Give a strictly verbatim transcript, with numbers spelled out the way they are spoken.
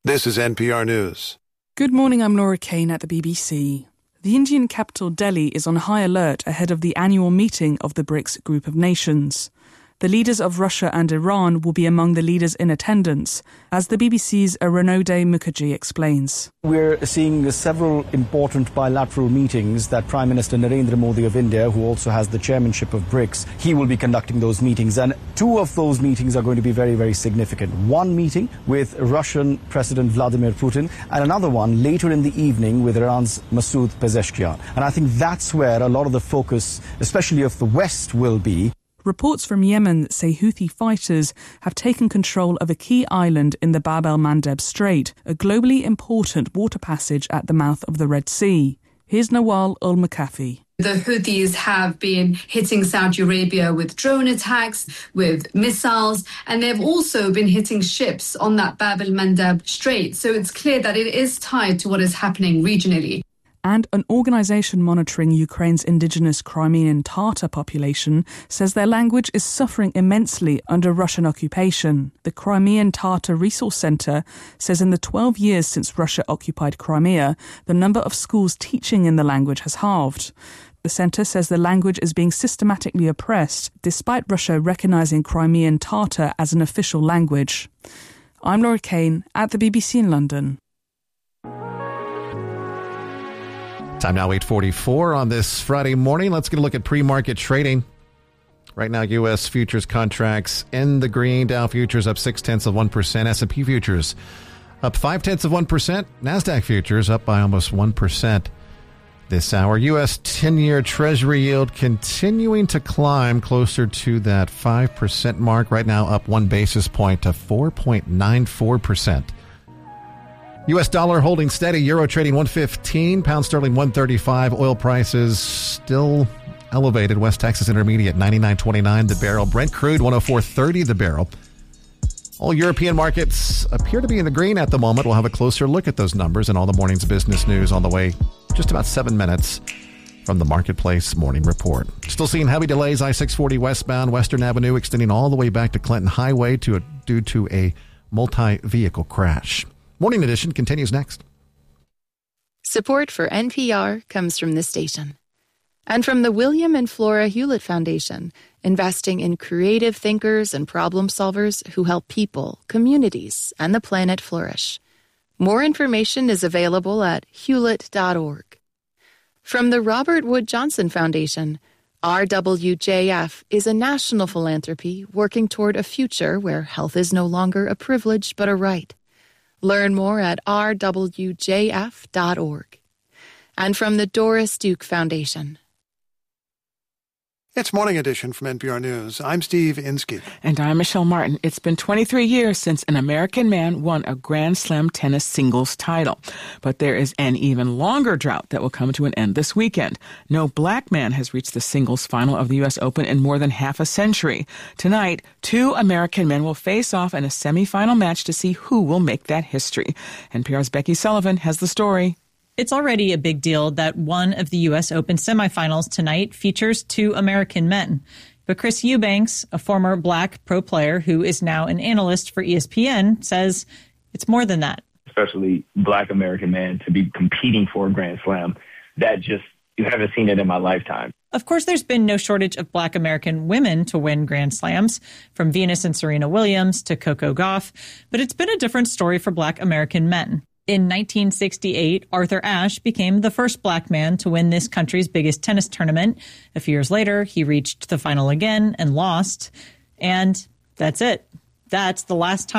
This is N P R News. Good morning, I'm Laura Kane at the B B C. The Indian capital Delhi is on high alert ahead of the annual meeting of the BRICS group of nations. The leaders of Russia and Iran will be among the leaders in attendance, as the B B C's Aronode Mukherjee explains. We're seeing several important bilateral meetings that Prime Minister Narendra Modi of India, who also has the chairmanship of BRICS, he will be conducting those meetings. And two of those meetings are going to be very, very significant. One meeting with Russian President Vladimir Putin, and another one later in the evening with Iran's Masoud Pezeshkian. And I think that's where a lot of the focus, especially of the West, will be. Reports from Yemen say Houthi fighters have taken control of a key island in the Bab el-Mandeb Strait, a globally important water passage at the mouth of the Red Sea. Here's Nawal ul-Makafi. The Houthis have been hitting Saudi Arabia with drone attacks, with missiles, and they've also been hitting ships on that Bab el-Mandeb Strait. So it's clear that it is tied to what is happening regionally. And an organisation monitoring Ukraine's indigenous Crimean Tatar population says their language is suffering immensely under Russian occupation. The Crimean Tatar Resource Centre says in the twelve years since Russia occupied Crimea, the number of schools teaching in the language has halved. The centre says the language is being systematically oppressed, despite Russia recognising Crimean Tatar as an official language. I'm Laura Kane at the B B C in London. Time now eight forty-four on this Friday morning. Let's get a look at pre-market trading. Right now, U S futures contracts in the green. Dow futures up six-tenths of one percent. S and P futures up five-tenths of one percent. NASDAQ futures up by almost one percent this hour. U S ten-year Treasury yield continuing to climb closer to that five percent mark. Right now up one basis point to four point nine four percent. U S dollar holding steady, euro trading one fifteen, pound sterling one thirty-five, oil prices still elevated. West Texas Intermediate ninety-nine twenty-nine the barrel, Brent crude one oh four thirty the barrel. All European markets appear to be in the green at the moment. We'll have a closer look at those numbers and all the morning's business news on the way just about seven minutes from the Marketplace Morning Report. Still seeing heavy delays, I six forty westbound, Western Avenue extending all the way back to Clinton Highway to a, due to a multi-vehicle crash. Morning Edition continues next. Support for N P R comes from this station and from the William and Flora Hewlett Foundation, investing in creative thinkers and problem solvers who help people, communities, and the planet flourish. More information is available at hewlett dot org. From the Robert Wood Johnson Foundation, R W J F is a national philanthropy working toward a future where health is no longer a privilege but a right. Learn more at r w j f dot org. And from the Doris Duke Foundation. It's Morning Edition from N P R News. I'm Steve Inskeep. And I'm Michelle Martin. It's been twenty-three years since an American man won a Grand Slam tennis singles title. But there is an even longer drought that will come to an end this weekend. No black man has reached the singles final of the U S Open in more than half a century. Tonight, two American men will face off in a semifinal match to see who will make that history. N P R's Becky Sullivan has the story. It's already a big deal that one of the U S Open semifinals tonight features two American men. But Chris Eubanks, a former black pro player who is now an analyst for E S P N, says it's more than that. Especially black American men to be competing for a Grand Slam, that just, you haven't seen it in my lifetime. Of course, there's been no shortage of black American women to win Grand Slams, from Venus and Serena Williams to Coco Gauff. But it's been a different story for black American men. In nineteen sixty-eight, Arthur Ashe became the first black man to win this country's biggest tennis tournament. A few years later, he reached the final again and lost. And that's it. That's the last time